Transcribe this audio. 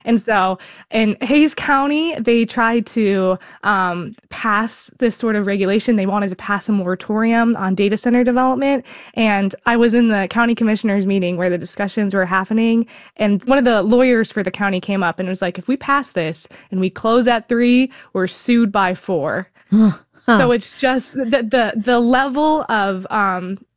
And so in Hayes County, they tried to pass this sort of regulation. They wanted to pass a moratorium on data center development. And I was in the county commissioners meeting where the discussions were happening. And one of the lawyers for the county came up and was like, if we pass this and we close at 3, we're sued by 4. Huh. So it's just the level of